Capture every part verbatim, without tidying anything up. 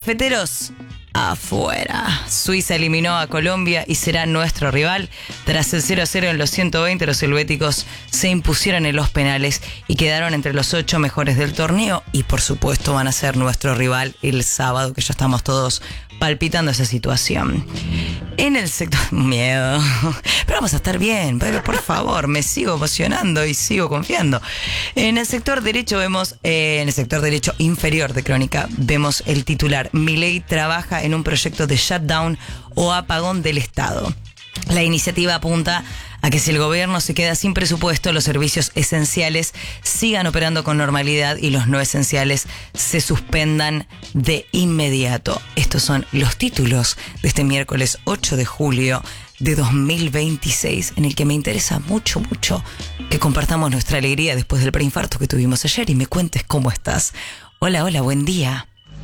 cafeteros afuera. Suiza eliminó a Colombia y será nuestro rival. Tras el cero a cero en los ciento veinte, los helvéticos se impusieron en los penales y quedaron entre los ocho mejores del torneo y por supuesto van a ser nuestro rival el sábado, que ya estamos todos palpitando esa situación. En el sector... Miedo. Pero vamos a estar bien, pero por favor, me sigo emocionando y sigo confiando. En el sector derecho vemos, eh, en el sector derecho inferior de Crónica, vemos el titular: Milei trabaja en un proyecto de shutdown o apagón del Estado. La iniciativa apunta a que si el gobierno se queda sin presupuesto, los servicios esenciales sigan operando con normalidad y los no esenciales se suspendan de inmediato. Estos son los títulos de este miércoles ocho de julio de dos mil veintiséis, en el que me interesa mucho, mucho que compartamos nuestra alegría después del preinfarto que tuvimos ayer y me cuentes cómo estás. Hola, hola, buen día.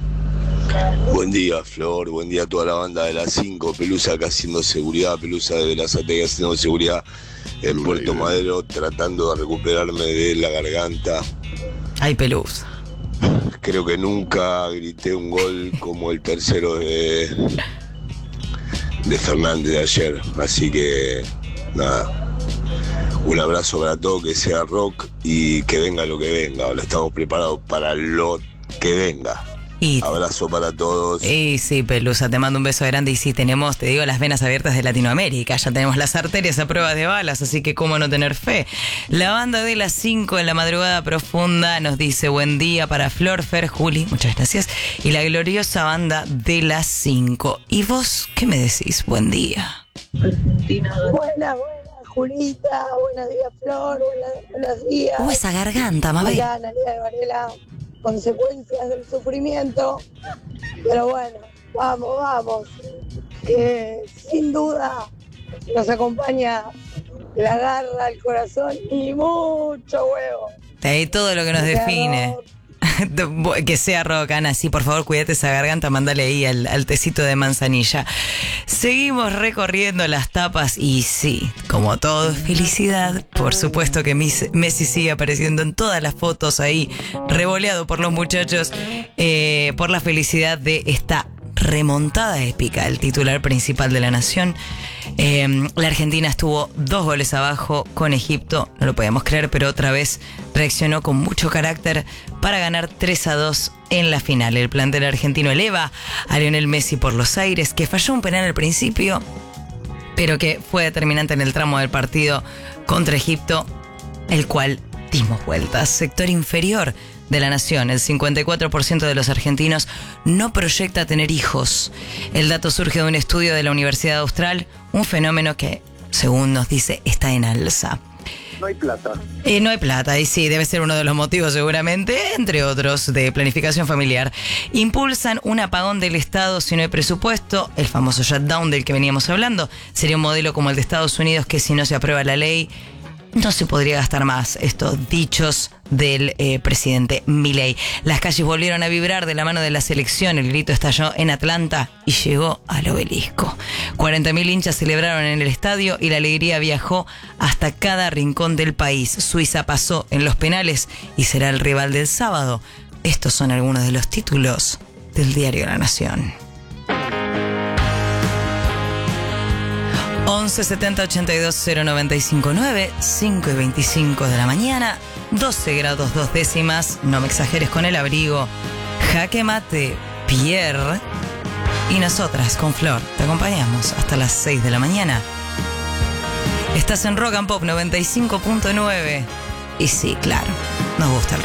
Buen día, Flor, buen día a toda la banda de las cinco, Pelusa acá haciendo seguridad, Pelusa de Verazate haciendo seguridad en Puerto Madero, tratando de recuperarme de la garganta. Ay, Pelusa. Creo que nunca grité un gol como el tercero de, de Fernández de ayer, así que nada, un abrazo para todo, que sea rock y que venga lo que venga, ahora estamos preparados para lo que venga. Y, abrazo para todos. Y sí, Pelusa, te mando un beso grande. Y sí, tenemos, te digo, las venas abiertas de Latinoamérica. Ya tenemos las arterias a prueba de balas, así que cómo no tener fe. La banda de las cinco en la madrugada profunda nos dice buen día para Flor, Fer, Juli, muchas gracias. Y la gloriosa banda de las cinco. ¿Y vos qué me decís? Buen día. Argentina. Buena, buena, Julita. Buenos días, Flor. Buenos, buenos días. Uh, esa garganta, mami. Hola, Analia de Varela. Consecuencias del sufrimiento, pero bueno, vamos, vamos, que sin duda nos acompaña la garra, el corazón y mucho huevo. Ahí todo lo que nos que define. Que sea rock, Ana, sí, por favor, cuídate esa garganta, mándale ahí al, al tecito de manzanilla. Seguimos recorriendo las tapas y sí, como todo, felicidad. Por supuesto que Messi sigue apareciendo en todas las fotos ahí, revoleado por los muchachos, eh, por la felicidad de esta remontada épica, el titular principal de La Nación. Eh, la Argentina estuvo dos goles abajo con Egipto, no lo podíamos creer, pero otra vez reaccionó con mucho carácter para ganar tres a dos en la final. El plantel argentino eleva a Lionel Messi por los aires, que falló un penal al principio, pero que fue determinante en el tramo del partido contra Egipto, el cual dimos vueltas. Sector inferior de La Nación, el cincuenta y cuatro por ciento de los argentinos no proyecta tener hijos. El dato surge de un estudio de la Universidad Austral, un fenómeno que, según nos dice, está en alza. No hay plata. Eh, no hay plata, y sí, debe ser uno de los motivos seguramente, entre otros, de planificación familiar. Impulsan un apagón del Estado si no hay presupuesto, el famoso shutdown del que veníamos hablando. Sería un modelo como el de Estados Unidos, que si no se aprueba la ley, no se podría gastar más. Estos dichos del eh, presidente Milei. Las calles volvieron a vibrar de la mano de la selección. El grito estalló en Atlanta y llegó al obelisco. cuarenta mil hinchas celebraron en el estadio y la alegría viajó hasta cada rincón del país. Suiza pasó en los penales y será el rival del sábado. Estos son algunos de los títulos del diario La Nación. once setenta ochenta y dos cero noventa y cinco nueve, cinco y veinticinco de la mañana, doce grados dos décimas, no me exageres con el abrigo. Jaque mate, Pierre. Y nosotras con Flor te acompañamos hasta las seis de la mañana. Estás en Rock and Pop noventa y cinco punto nueve. Y sí, claro, nos gusta el rock.